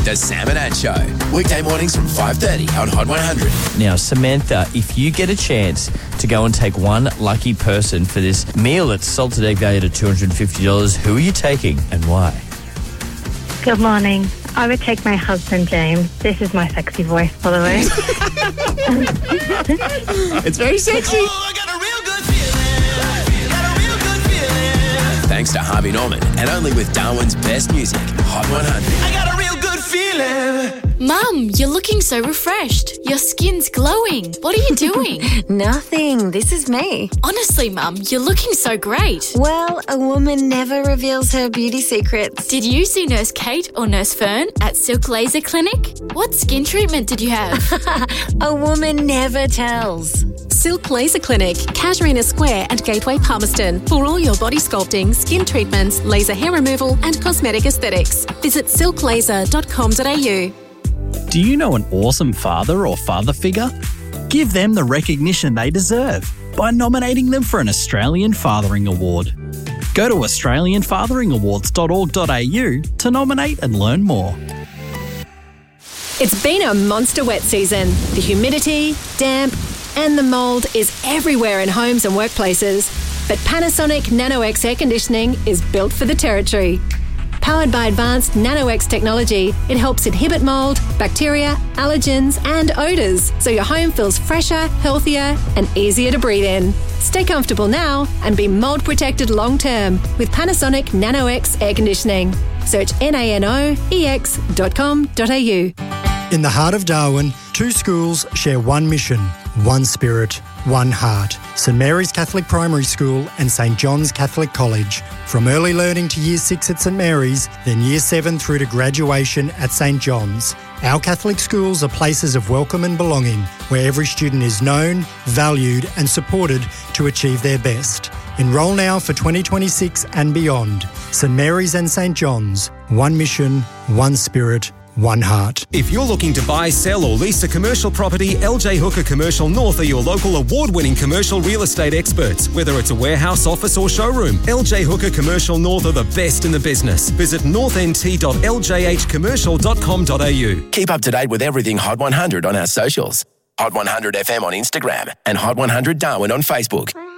The Sam and Ann Show. Weekday mornings from 5:30 on Hot 100. Now, Samantha, if you get a chance to go and take one lucky person for this meal that's salted egg valued at $250, who are you taking and why? Good morning. I would take my husband, James. This is my sexy voice, by the way. It's very sexy. Thanks to Harvey Norman and only with Darwin's best music, Hot 100. I got a real good feeling. Mum, you're looking so refreshed. Your skin's glowing. What are you doing? Nothing. This is me. Honestly, Mum, you're looking so great. Well, a woman never reveals her beauty secrets. Did you see Nurse Kate or Nurse Fern at Silk Laser Clinic? What skin treatment did you have? A woman never tells. Silk Laser Clinic, Casuarina Square and Gateway Palmerston. For all your body sculpting, skin treatments, laser hair removal and cosmetic aesthetics. Visit silklaser.com.au. Do you know an awesome father or father figure? Give them the recognition they deserve by nominating them for an Australian Fathering Award. Go to australianfatheringawards.org.au to nominate and learn more. It's been a monster wet season. The humidity, damp and the mould is everywhere in homes and workplaces. But Panasonic NanoX air conditioning is built for the territory. Powered by advanced NanoX technology, it helps inhibit mould, bacteria, allergens and odours, so your home feels fresher, healthier and easier to breathe in. Stay comfortable now and be mould protected long term with Panasonic NanoX air conditioning. Search nanoex.com.au. In the heart of Darwin, two schools share one mission, one spirit, one heart. St Mary's Catholic Primary School and St John's Catholic College. From early learning to Year 6 at St Mary's, then Year 7 through to graduation at St John's. Our Catholic schools are places of welcome and belonging, where every student is known, valued and supported to achieve their best. Enrol now for 2026 and beyond. St Mary's and St John's. One mission, one spirit, one heart. If you're looking to buy, sell or lease a commercial property, LJ Hooker Commercial North are your local award-winning commercial real estate experts. Whether it's a warehouse, office or showroom, LJ Hooker Commercial North are the best in the business. Visit northnt.ljhcommercial.com.au. Keep up to date with everything Hot 100 on our socials. Hot 100 FM on Instagram and Hot 100 Darwin on Facebook.